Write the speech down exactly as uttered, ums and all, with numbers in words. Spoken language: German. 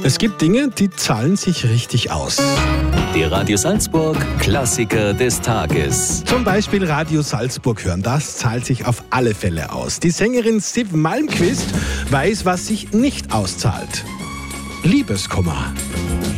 Es gibt Dinge, die zahlen sich richtig aus. Der Radio Salzburg Klassiker des Tages. Zum Beispiel Radio Salzburg hören, das zahlt sich auf alle Fälle aus. Die Sängerin Siv Malmkvist weiß, was sich nicht auszahlt. Liebeskummer.